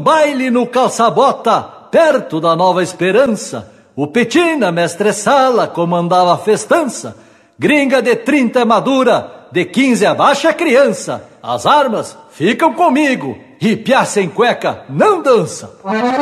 Baile no calça-bota, perto da Nova Esperança. O Petina, mestre Sala, comandava a festança. Gringa de 30 é madura, de 15 abaixo é criança. As armas ficam comigo, e piá sem cueca não dança.